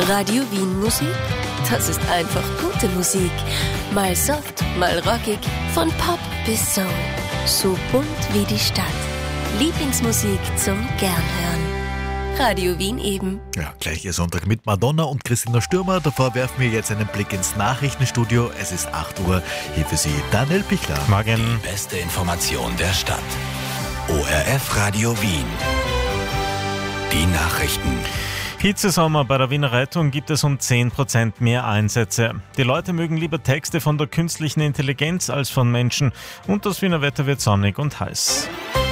Radio Wien Musik, das ist einfach gute Musik. Mal soft, mal rockig, von Pop bis Soul. So bunt wie die Stadt. Lieblingsmusik zum Gernhören. Radio Wien eben. Ja, gleich ihr Sonntag mit Madonna und Christina Stürmer. Davor werfen wir jetzt einen Blick ins Nachrichtenstudio. Es ist 8 Uhr. Hier für Sie Daniel Pichler. Morgen. Die beste Information der Stadt. ORF Radio Wien. Die Nachrichten. Hitzesommer. Bei der Wiener Rettung gibt es um 10% mehr Einsätze. Die Leute mögen lieber Texte von der künstlichen Intelligenz als von Menschen. Und das Wiener Wetter wird sonnig und heiß.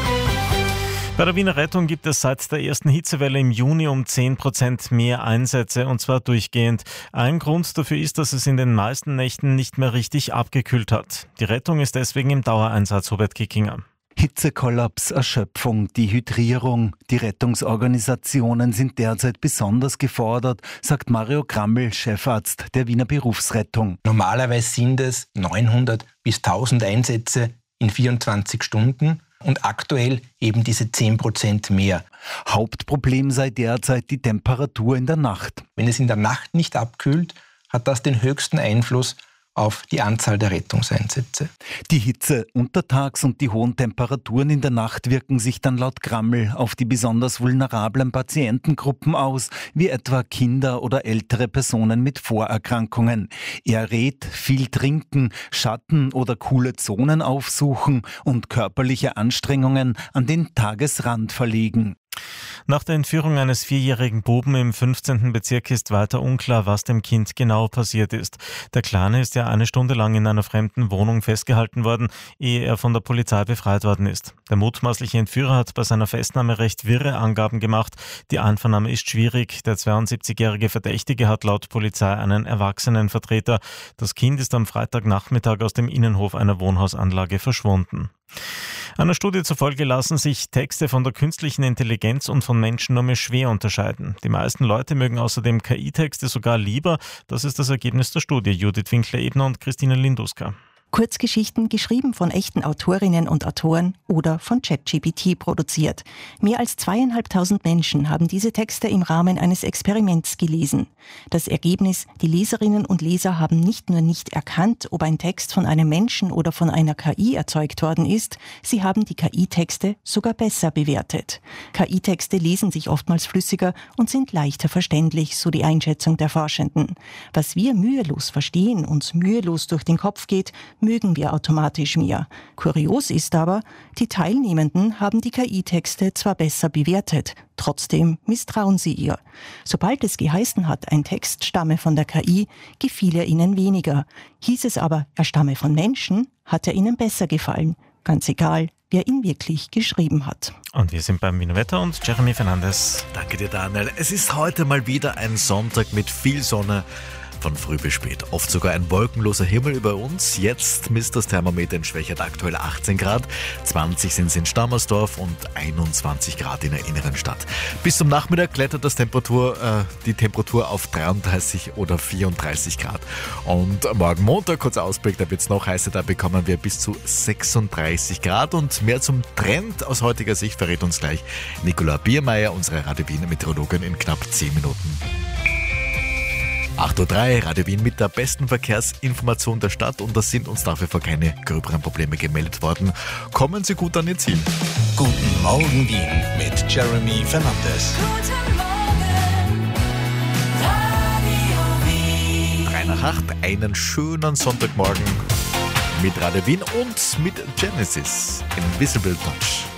Bei der Wiener Rettung gibt es seit der ersten Hitzewelle im Juni um 10% mehr Einsätze, und zwar durchgehend. Ein Grund dafür ist, dass es in den meisten Nächten nicht mehr richtig abgekühlt hat. Die Rettung ist deswegen im Dauereinsatz, Hubert Kickinger. Hitzekollaps, Erschöpfung, Dehydrierung. Die Rettungsorganisationen sind derzeit besonders gefordert, sagt Mario Grammel, Chefarzt der Wiener Berufsrettung. Normalerweise sind es 900 bis 1000 Einsätze in 24 Stunden. Und aktuell eben diese 10% mehr. Hauptproblem sei derzeit die Temperatur in der Nacht. Wenn es in der Nacht nicht abkühlt, hat das den höchsten Einfluss auf die Anzahl der Rettungseinsätze. Die Hitze untertags und die hohen Temperaturen in der Nacht wirken sich dann laut Grammel auf die besonders vulnerablen Patientengruppen aus, wie etwa Kinder oder ältere Personen mit Vorerkrankungen. Er rät, viel trinken, Schatten oder coole Zonen aufsuchen und körperliche Anstrengungen an den Tagesrand verlegen. Nach der Entführung eines 4-jährigen Buben im 15. Bezirk ist weiter unklar, was dem Kind genau passiert ist. Der Kleine ist ja eine Stunde lang in einer fremden Wohnung festgehalten worden, ehe er von der Polizei befreit worden ist. Der mutmaßliche Entführer hat bei seiner Festnahme recht wirre Angaben gemacht. Die Einvernahme ist schwierig. Der 72-jährige Verdächtige hat laut Polizei einen Erwachsenenvertreter. Das Kind ist am Freitagnachmittag aus dem Innenhof einer Wohnhausanlage verschwunden. Einer Studie zufolge lassen sich Texte von der künstlichen Intelligenz und von Menschen nur mehr schwer unterscheiden. Die meisten Leute mögen außerdem KI-Texte sogar lieber. Das ist das Ergebnis der Studie. Judith Winkler-Ebner und Christine Linduska. Kurzgeschichten, geschrieben von echten Autorinnen und Autoren oder von ChatGPT produziert. Mehr als 2.500 Menschen haben diese Texte im Rahmen eines Experiments gelesen. Das Ergebnis: Die Leserinnen und Leser haben nicht nur nicht erkannt, ob ein Text von einem Menschen oder von einer KI erzeugt worden ist, sie haben die KI-Texte sogar besser bewertet. KI-Texte lesen sich oftmals flüssiger und sind leichter verständlich, so die Einschätzung der Forschenden. Was wir mühelos verstehen, uns mühelos durch den Kopf geht, mögen wir automatisch mehr. Kurios ist aber, die Teilnehmenden haben die KI-Texte zwar besser bewertet, trotzdem misstrauen sie ihr. Sobald es geheißen hat, ein Text stamme von der KI, gefiel er ihnen weniger. Hieß es aber, er stamme von Menschen, hat er ihnen besser gefallen. Ganz egal, wer ihn wirklich geschrieben hat. Und wir sind beim Wiener Wetter und Jeremy Fernandes. Danke dir, Daniel. Es ist heute mal wieder ein Sonntag mit viel Sonne. Von früh bis spät. Oft sogar ein wolkenloser Himmel über uns. Jetzt misst das Thermometer in Schwächert aktuell 18 Grad. 20 sind es in Stammersdorf und 21 Grad in der inneren Stadt. Bis zum Nachmittag klettert die Temperatur auf 33 oder 34 Grad. Und morgen Montag, kurzer Ausblick, da wird es noch heißer. Da bekommen wir bis zu 36 Grad. Und mehr zum Trend aus heutiger Sicht verrät uns gleich Nicola Biermeier, unsere Radio Wien Meteorologin, in knapp 10 Minuten. 8.03 Uhr, Radio Wien mit der besten Verkehrsinformation der Stadt, und es sind uns dafür keine gröberen Probleme gemeldet worden. Kommen Sie gut an Ihr Ziel. Guten Morgen Wien mit Jeremy Fernandes. Guten Morgen, Radio Wien. 3:08, einen schönen Sonntagmorgen mit Radio Wien und mit Genesis. Invisible Touch.